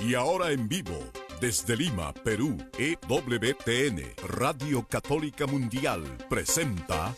Y ahora en vivo, desde Lima, Perú, EWTN, Radio Católica Mundial, presenta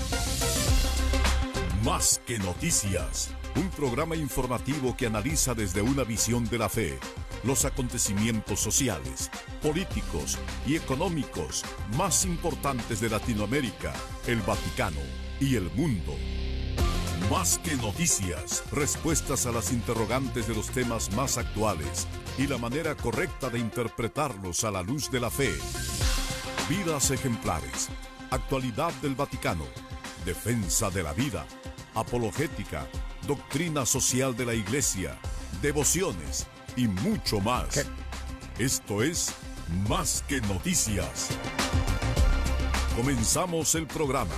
Más que Noticias, un programa informativo que analiza desde una visión de la fe los acontecimientos sociales, políticos y económicos más importantes de Latinoamérica, el Vaticano y el mundo. Más que noticias, respuestas a las interrogantes de los temas más actuales y la manera correcta de interpretarlos a la luz de la fe. Vidas ejemplares, actualidad del Vaticano, defensa de la vida, apologética, doctrina social de la Iglesia, devociones y mucho más. ¿Qué? Esto es Más que Noticias. Comenzamos el programa.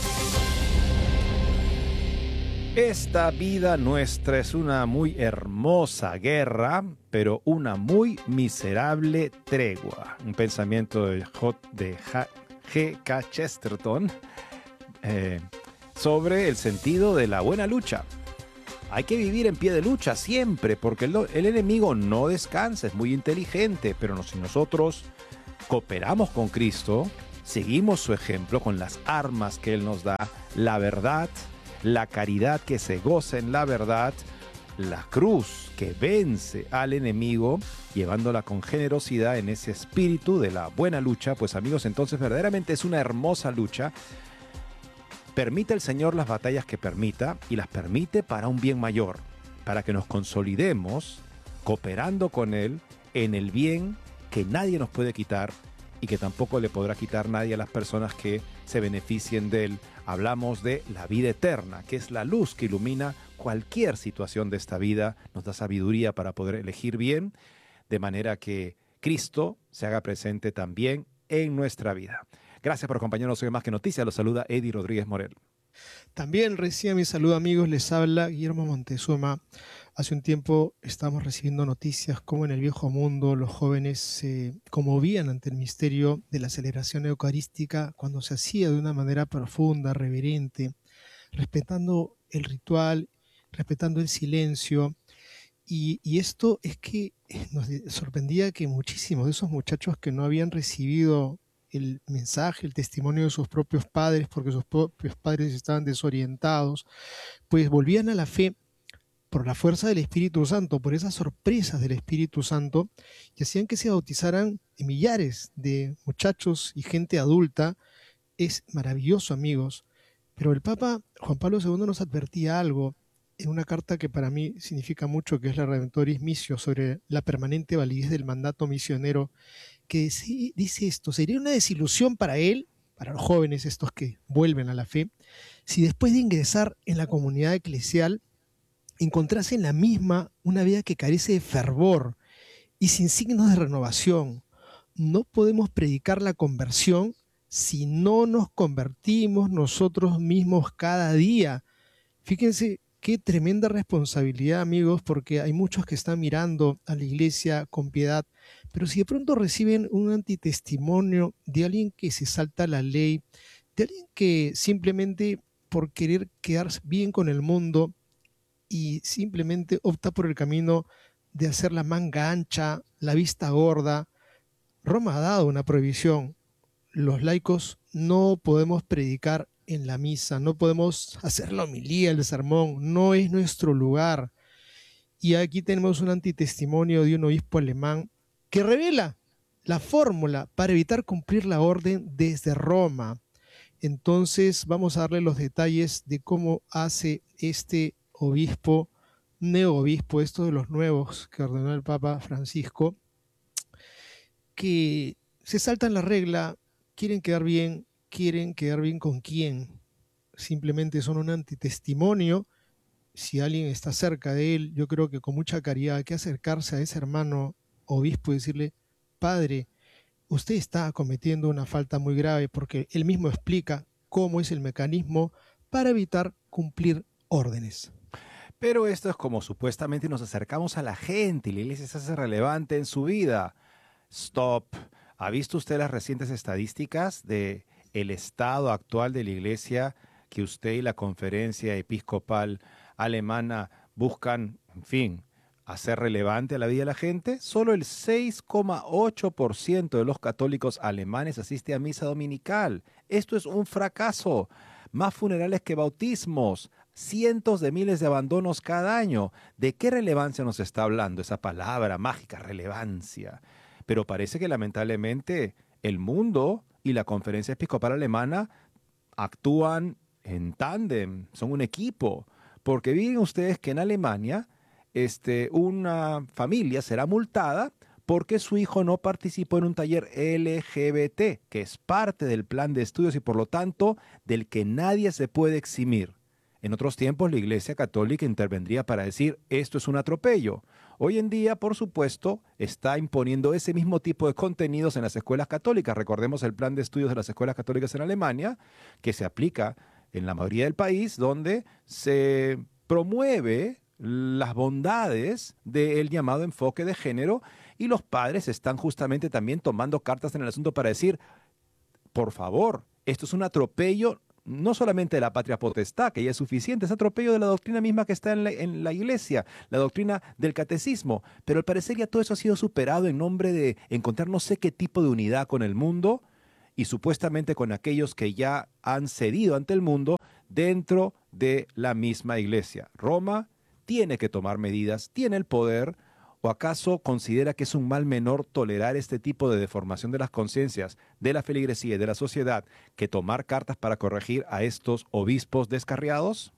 Esta vida nuestra es una muy hermosa guerra, pero una muy miserable tregua. Un pensamiento de G.K. Chesterton sobre el sentido de la buena lucha. Hay que vivir en pie de lucha siempre, porque el enemigo no descansa, es muy inteligente, pero si nosotros cooperamos con Cristo, seguimos su ejemplo con las armas que Él nos da, la verdad, la caridad que se goza en la verdad, la cruz que vence al enemigo, llevándola con generosidad en ese espíritu de la buena lucha. Pues amigos, entonces verdaderamente es una hermosa lucha. Permite el Señor las batallas que permita, y las permite para un bien mayor, para que nos consolidemos cooperando con Él en el bien que nadie nos puede quitar y que tampoco le podrá quitar nadie a las personas que se beneficien de Él. Hablamos de la vida eterna, que es la luz que ilumina cualquier situación de esta vida, nos da sabiduría para poder elegir bien, de manera que Cristo se haga presente también en nuestra vida. Gracias por acompañarnos hoy en Más que Noticias. Los saluda Eddie Rodríguez Morel. También recién mi saludo, amigos. Les habla Guillermo Montezuma. Hace un tiempo estábamos recibiendo noticias como en el viejo mundo los jóvenes se conmovían ante el misterio de la celebración eucarística cuando se hacía de una manera profunda, reverente, respetando el ritual, respetando el silencio. Y esto es que nos sorprendía que muchísimos de esos muchachos que no habían recibido el mensaje, el testimonio de sus propios padres, porque sus propios padres estaban desorientados, pues volvían a la fe por la fuerza del Espíritu Santo, por esas sorpresas del Espíritu Santo, y hacían que se bautizaran millares de muchachos y gente adulta. Es maravilloso, amigos. Pero el Papa Juan Pablo II nos advertía algo en una carta que para mí significa mucho, que es la Redemptoris Missio, sobre la permanente validez del mandato misionero, que dice esto: sería una desilusión para él, para los jóvenes estos que vuelven a la fe, si después de ingresar en la comunidad eclesial encontrase en la misma una vida que carece de fervor y sin signos de renovación. No podemos predicar la conversión si no nos convertimos nosotros mismos cada día. Fíjense qué tremenda responsabilidad, amigos, porque hay muchos que están mirando a la iglesia con piedad, pero si de pronto reciben un antitestimonio de alguien que se salta la ley, de alguien que simplemente por querer quedar bien con el mundo y simplemente opta por el camino de hacer la manga ancha, la vista gorda, Roma ha dado una prohibición. Los laicos no podemos predicar en la misa, no podemos hacer la homilía, el sermón, no es nuestro lugar. Y aquí tenemos un antitestimonio de un obispo alemán que revela la fórmula para evitar cumplir la orden desde Roma. Entonces vamos a darle los detalles de cómo hace este obispo, neoobispo, esto de los nuevos que ordenó el Papa Francisco, que se saltan la regla, quieren quedar bien con quién. Simplemente son un antitestimonio. Si alguien está cerca de él, yo creo que con mucha caridad hay que acercarse a ese hermano obispo y decirle: padre, usted está cometiendo una falta muy grave, porque él mismo explica cómo es el mecanismo para evitar cumplir órdenes. Pero esto es como supuestamente nos acercamos a la gente y la iglesia se hace relevante en su vida. Stop. ¿Ha visto usted las recientes estadísticas del estado actual de la iglesia que usted y la conferencia episcopal alemana buscan, en fin, hacer relevante a la vida de la gente, solo el 6,8% de los católicos alemanes asiste a misa dominical. Esto es un fracaso. Más funerales que bautismos, cientos de miles de abandonos cada año. ¿De qué relevancia nos está hablando esa palabra mágica, relevancia? Pero parece que lamentablemente el mundo y la Conferencia Episcopal Alemana actúan en tándem, son un equipo. Porque miren ustedes que en Alemania una familia será multada porque su hijo no participó en un taller LGBT, que es parte del plan de estudios y por lo tanto del que nadie se puede eximir. En otros tiempos la Iglesia Católica intervendría para decir esto es un atropello. Hoy en día, por supuesto, está imponiendo ese mismo tipo de contenidos en las escuelas católicas. Recordemos el plan de estudios de las escuelas católicas en Alemania, que se aplica en la mayoría del país, donde se promueve las bondades del llamado enfoque de género y los padres están justamente también tomando cartas en el asunto para decir, por favor, esto es un atropello no solamente de la patria potestad, que ya es suficiente, es atropello de la doctrina misma que está en la iglesia, la doctrina del catecismo, pero al parecer ya todo eso ha sido superado en nombre de encontrar no sé qué tipo de unidad con el mundo y supuestamente con aquellos que ya han cedido ante el mundo dentro de la misma iglesia. Roma tiene que tomar medidas, tiene el poder, ¿o acaso considera que es un mal menor tolerar este tipo de deformación de las conciencias, de la feligresía y de la sociedad, que tomar cartas para corregir a estos obispos descarriados?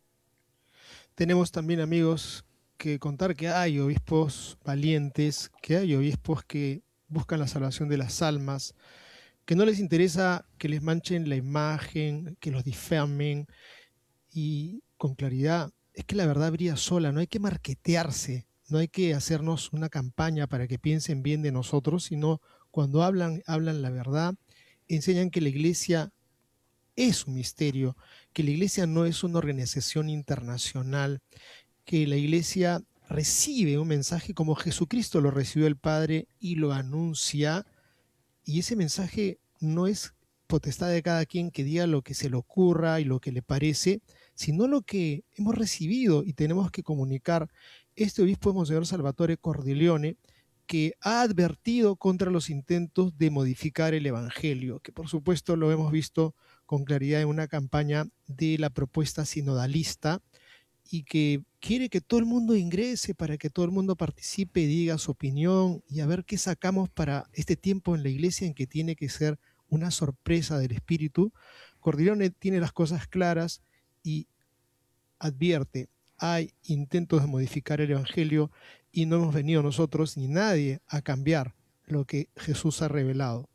Tenemos también, amigos, que contar que hay obispos valientes, que hay obispos que buscan la salvación de las almas, que no les interesa que les manchen la imagen, que los difamen, y con claridad, es que la verdad brilla sola, no hay que marketearse, no hay que hacernos una campaña para que piensen bien de nosotros, sino cuando hablan la verdad, enseñan que la iglesia es un misterio, que la iglesia no es una organización internacional, que la iglesia recibe un mensaje como Jesucristo lo recibió el Padre y lo anuncia, y ese mensaje no es potestad de cada quien que diga lo que se le ocurra y lo que le parece, sino lo que hemos recibido y tenemos que comunicar. Este obispo es Monseñor Salvatore Cordileone, que ha advertido contra los intentos de modificar el Evangelio, que por supuesto lo hemos visto con claridad en una campaña de la propuesta sinodalista y que quiere que todo el mundo ingrese para que todo el mundo participe y diga su opinión y a ver qué sacamos para este tiempo en la iglesia en que tiene que ser una sorpresa del Espíritu. Cordileone tiene las cosas claras y advierte, hay intentos de modificar el Evangelio y no hemos venido nosotros ni nadie a cambiar lo que Jesús ha revelado.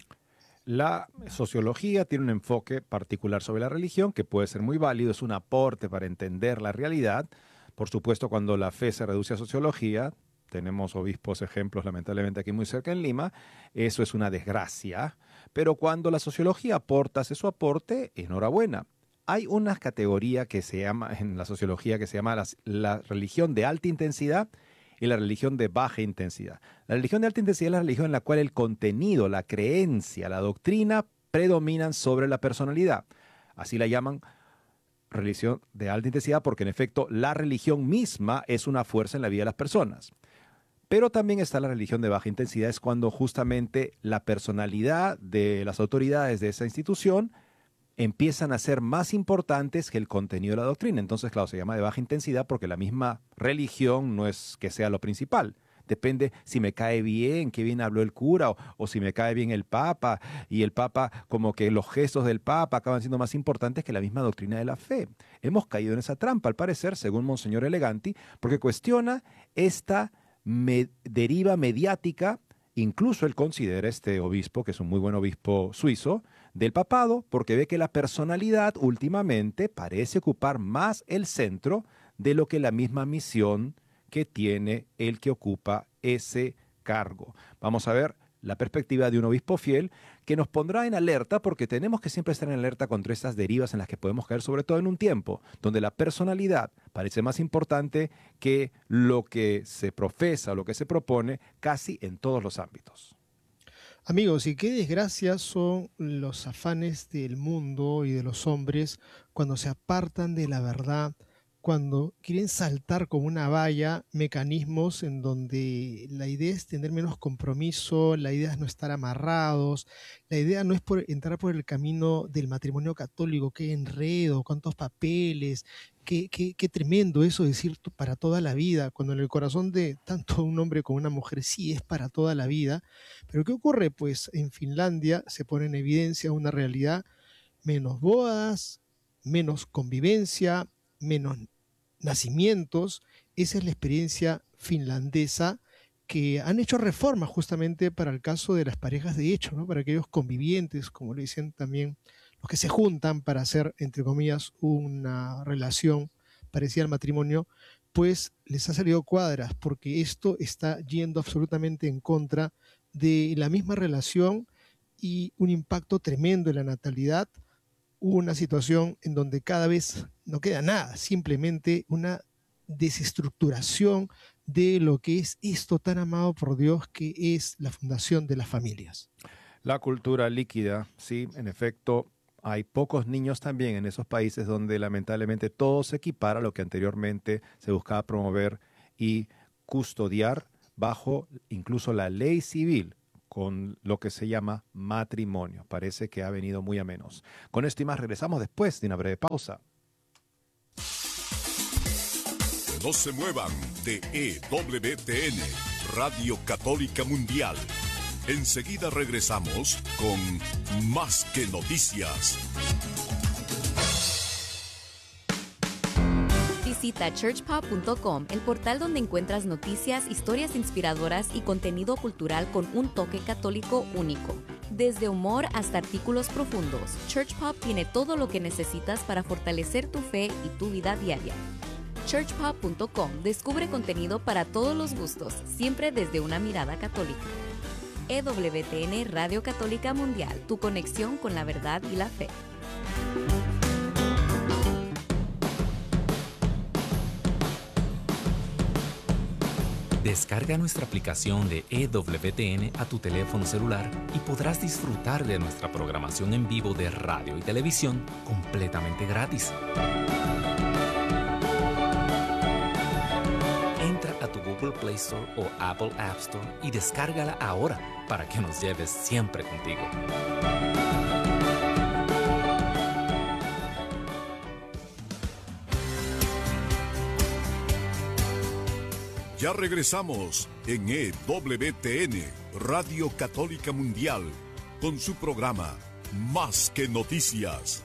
La sociología tiene un enfoque particular sobre la religión que puede ser muy válido, es un aporte para entender la realidad. Por supuesto, cuando la fe se reduce a sociología, tenemos obispos ejemplos lamentablemente aquí muy cerca en Lima, eso es una desgracia. Pero cuando la sociología hace su aporte, enhorabuena. Hay una categoría que se llama en la sociología que se llama la religión de alta intensidad y la religión de baja intensidad. La religión de alta intensidad es la religión en la cual el contenido, la creencia, la doctrina predominan sobre la personalidad. Así la llaman religión de alta intensidad porque en efecto la religión misma es una fuerza en la vida de las personas. Pero también está la religión de baja intensidad, es cuando justamente la personalidad de las autoridades de esa institución empiezan a ser más importantes que el contenido de la doctrina. Entonces, claro, se llama de baja intensidad porque la misma religión no es que sea lo principal. Depende si me cae bien, qué bien habló el cura, o si me cae bien el Papa, y el Papa, como que los gestos del Papa acaban siendo más importantes que la misma doctrina de la fe. Hemos caído en esa trampa, al parecer, según Monseñor Eleganti, porque cuestiona esta deriva mediática. Incluso él considera, este obispo, que es un muy buen obispo suizo, del papado, porque ve que la personalidad últimamente parece ocupar más el centro de lo que la misma misión que tiene el que ocupa ese cargo. Vamos a ver la perspectiva de un obispo fiel que nos pondrá en alerta, porque tenemos que siempre estar en alerta contra estas derivas en las que podemos caer, sobre todo en un tiempo donde la personalidad parece más importante que lo que se profesa o lo que se propone casi en todos los ámbitos. Amigos, y qué desgracia son los afanes del mundo y de los hombres cuando se apartan de la verdad, cuando quieren saltar como una valla mecanismos en donde la idea es tener menos compromiso, la idea es no estar amarrados, la idea no es entrar por el camino del matrimonio católico, qué enredo, cuántos papeles, qué tremendo eso decir para toda la vida, cuando en el corazón de tanto un hombre como una mujer sí es para toda la vida. Pero ¿qué ocurre? Pues en Finlandia se pone en evidencia una realidad: menos bodas, menos convivencia, menos nacimientos. Esa es la experiencia finlandesa, que han hecho reformas justamente para el caso de las parejas de hecho, ¿no? Para aquellos convivientes, como le dicen también, los que se juntan para hacer, entre comillas, una relación parecida al matrimonio, pues les ha salido cuadras, porque esto está yendo absolutamente en contra de la misma relación y un impacto tremendo en la natalidad. Una situación en donde cada vez no queda nada, simplemente una desestructuración de lo que es esto tan amado por Dios, que es la fundación de las familias. La cultura líquida, sí, en efecto, hay pocos niños también en esos países donde lamentablemente todo se equipara a lo que anteriormente se buscaba promover y custodiar bajo incluso la ley civil, con lo que se llama matrimonio. Parece que ha venido muy a menos. Con esto y más regresamos después de una breve pausa. No se muevan de EWTN, Radio Católica Mundial. Enseguida regresamos con Más que Noticias. Visita churchpop.com, el portal donde encuentras noticias, historias inspiradoras y contenido cultural con un toque católico único. Desde humor hasta artículos profundos, Churchpop tiene todo lo que necesitas para fortalecer tu fe y tu vida diaria. churchpop.com descubre contenido para todos los gustos, siempre desde una mirada católica. EWTN Radio Católica Mundial, tu conexión con la verdad y la fe. Descarga nuestra aplicación de EWTN a tu teléfono celular y podrás disfrutar de nuestra programación en vivo de radio y televisión completamente gratis. Entra a tu Google Play Store o Apple App Store y descárgala ahora para que nos lleves siempre contigo. Ya regresamos en EWTN, Radio Católica Mundial, con su programa Más que Noticias.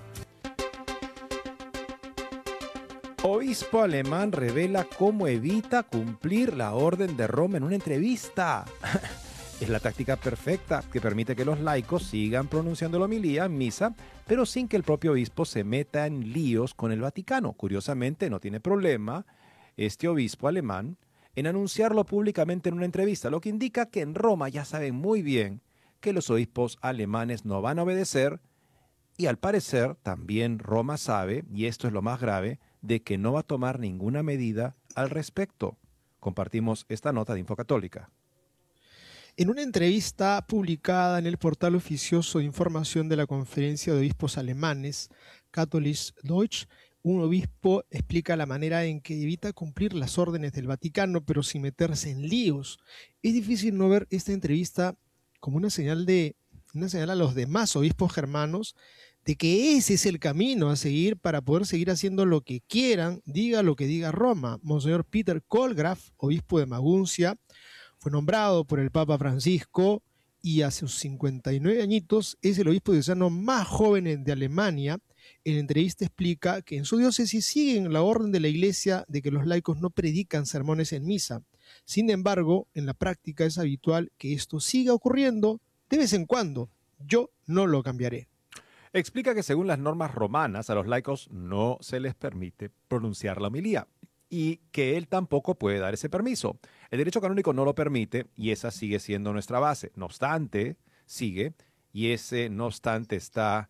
Obispo alemán revela cómo evita cumplir la orden de Roma en una entrevista. Es la táctica perfecta que permite que los laicos sigan pronunciando la homilía en misa, pero sin que el propio obispo se meta en líos con el Vaticano. Curiosamente, no tiene problema este obispo alemán en anunciarlo públicamente en una entrevista, lo que indica que en Roma ya saben muy bien que los obispos alemanes no van a obedecer, y al parecer también Roma sabe, y esto es lo más grave, de que no va a tomar ninguna medida al respecto. Compartimos esta nota de Infocatólica. En una entrevista publicada en el portal oficioso de información de la Conferencia de Obispos Alemanes, Catholisch Deutsch, un obispo explica la manera en que evita cumplir las órdenes del Vaticano, pero sin meterse en líos. Es difícil no ver esta entrevista como una señal a los demás obispos germanos de que ese es el camino a seguir para poder seguir haciendo lo que quieran, diga lo que diga Roma. Monseñor Peter Kohlgraf, obispo de Maguncia, fue nombrado por el Papa Francisco y hace sus 59 añitos es el obispo diocesano más joven de Alemania. En la entrevista explica que en su diócesis siguen la orden de la Iglesia de que los laicos no predican sermones en misa. Sin embargo, en la práctica es habitual que esto siga ocurriendo de vez en cuando. Yo no lo cambiaré. Explica que según las normas romanas a los laicos no se les permite pronunciar la homilía y que él tampoco puede dar ese permiso. El derecho canónico no lo permite y esa sigue siendo nuestra base. No obstante, sigue, y ese no obstante está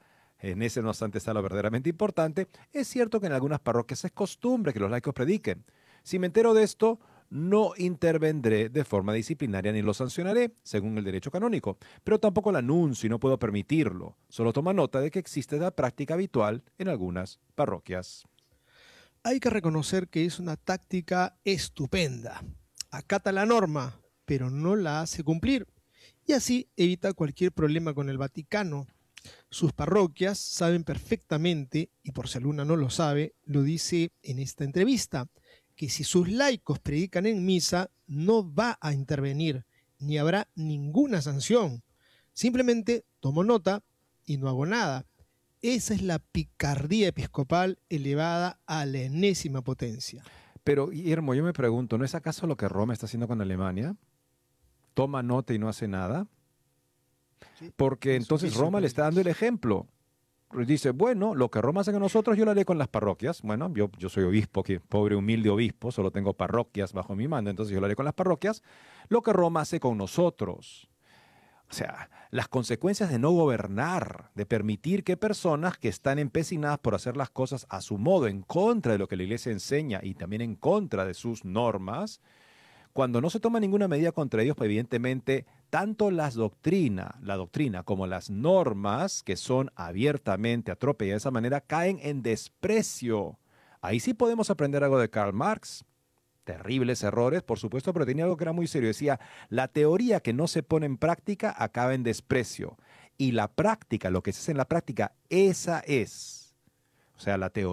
lo verdaderamente importante. Es cierto que en algunas parroquias es costumbre que los laicos prediquen. Si me entero de esto, no intervendré de forma disciplinaria ni lo sancionaré, según el derecho canónico, pero tampoco lo anuncio y no puedo permitirlo. Solo toma nota de que existe la práctica habitual en algunas parroquias. hay que reconocer que es una táctica estupenda. Acata la norma, pero no la hace cumplir, y así evita cualquier problema con el Vaticano. Sus parroquias saben perfectamente, y por si alguna no lo sabe, lo dice en esta entrevista, que si sus laicos predican en misa, no va a intervenir, ni habrá ninguna sanción. Simplemente tomo nota y no hago nada. Esa es la picardía episcopal elevada a la enésima potencia. Pero, Guillermo, yo me pregunto, ¿no es acaso lo que Roma está haciendo con Alemania? Toma nota y no hace nada. ¿Sí? Porque entonces Roma le está dando el ejemplo. Dice, bueno, lo que Roma hace con nosotros yo lo haré con las parroquias. Bueno, yo soy obispo, pobre humilde obispo, solo tengo parroquias bajo mi mando, entonces yo lo haré con las parroquias. Lo que Roma hace con nosotros. O sea, las consecuencias de no gobernar, de permitir que personas que están empecinadas por hacer las cosas a su modo, en contra de lo que la Iglesia enseña y también en contra de sus normas, cuando no se toma ninguna medida contra ellos, pues evidentemente tanto la doctrina como las normas que son abiertamente atropelladas de esa manera caen en desprecio. Ahí sí podemos aprender algo de Karl Marx. Terribles errores, por supuesto, pero tenía algo que era muy serio. Decía, la teoría que no se pone en práctica acaba en desprecio. Y la práctica, lo que se hace en la práctica, esa es. O sea, la teoría